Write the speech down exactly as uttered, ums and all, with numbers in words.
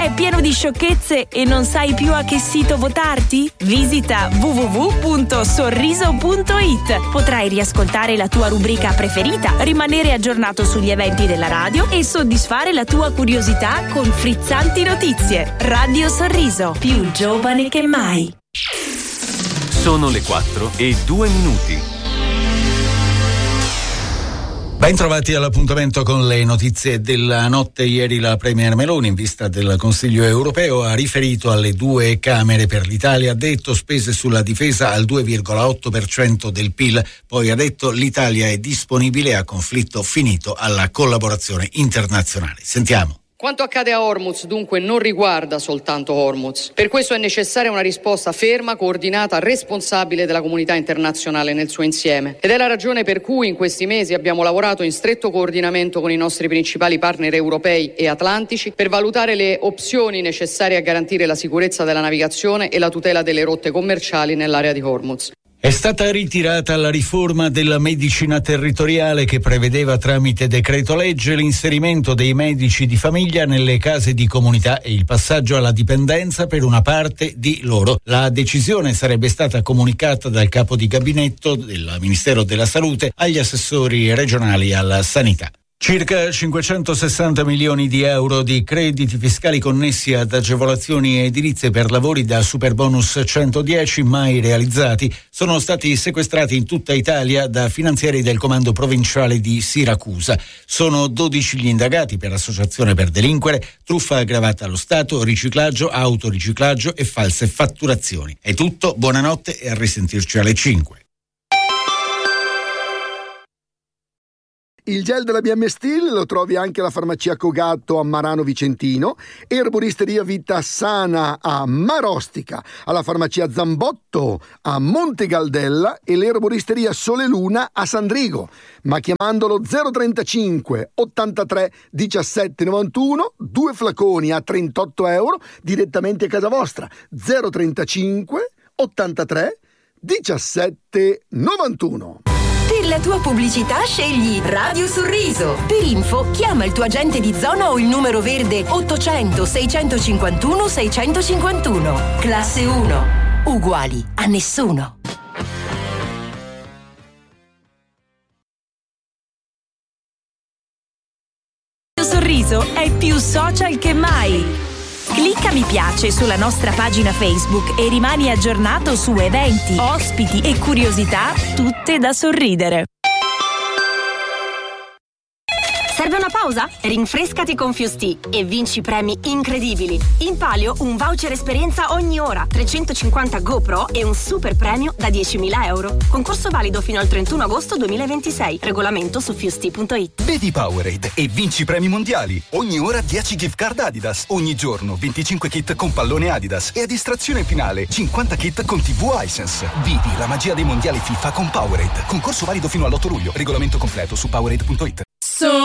È pieno di sciocchezze e non sai più a che sito votarti? Visita w w w punto sorriso punto i t. Potrai riascoltare la tua rubrica preferita, rimanere aggiornato sugli eventi della radio e soddisfare la tua curiosità con frizzanti notizie. Radio Sorriso, più giovane che mai. Sono le quattro e due minuti. Ben trovati all'appuntamento con le notizie della notte. Ieri la Premier Meloni, in vista del Consiglio europeo, ha riferito alle due Camere per l'Italia, ha detto spese sulla difesa al due virgola otto per cento del P I L, poi ha detto l'Italia è disponibile a conflitto finito alla collaborazione internazionale. Sentiamo. Quanto accade a Hormuz dunque non riguarda soltanto Hormuz. Per questo è necessaria una risposta ferma, coordinata, responsabile della comunità internazionale nel suo insieme. Ed è la ragione per cui in questi mesi abbiamo lavorato in stretto coordinamento con i nostri principali partner europei e atlantici per valutare le opzioni necessarie a garantire la sicurezza della navigazione e la tutela delle rotte commerciali nell'area di Hormuz. È stata ritirata la riforma della medicina territoriale che prevedeva tramite decreto legge l'inserimento dei medici di famiglia nelle case di comunità e il passaggio alla dipendenza per una parte di loro. La decisione sarebbe stata comunicata dal capo di gabinetto del Ministero della Salute agli assessori regionali alla sanità. Circa cinquecentosessanta milioni di euro di crediti fiscali connessi ad agevolazioni edilizie per lavori da Superbonus centodieci mai realizzati sono stati sequestrati in tutta Italia da finanzieri del comando provinciale di Siracusa. Sono dodici gli indagati per associazione per delinquere, truffa aggravata allo Stato, riciclaggio, autoriciclaggio e false fatturazioni. È tutto, buonanotte e a risentirci alle cinque. Il gel della B M Steel lo trovi anche alla farmacia Cogatto a Marano Vicentino, erboristeria Vita Sana a Marostica, alla farmacia Zambotto a Monte Galdella e l'erboristeria Sole Luna a Sandrigo. Ma chiamandolo zero trentacinque ottantatré diciassette novantuno, due flaconi a trentotto euro direttamente a casa vostra. zero trentacinque ottantatré diciassette novantuno. Per la tua pubblicità scegli Radio Sorriso. Per info chiama il tuo agente di zona o il numero verde ottocento seicentocinquantuno seicentocinquantuno. Classe uno. Uguali a nessuno. Radio Sorriso è più social che mai. Clicca mi piace sulla nostra pagina Facebook e rimani aggiornato su eventi, ospiti e curiosità tutte da sorridere. Serve una pausa? Rinfrescati con Fusti e vinci premi incredibili. In palio un voucher esperienza ogni ora, trecentocinquanta GoPro e un super premio da diecimila euro. Concorso valido fino al trentuno agosto duemilaventisei. Regolamento su fusti punto it. Vedi Powerade e vinci premi mondiali. Ogni ora dieci gift card Adidas. Ogni giorno venticinque kit con pallone Adidas. E a distrazione finale cinquanta kit con tivù Hisense. Vivi la magia dei mondiali FIFA con Powerade. Concorso valido fino all'otto luglio. Regolamento completo su powerade punto it.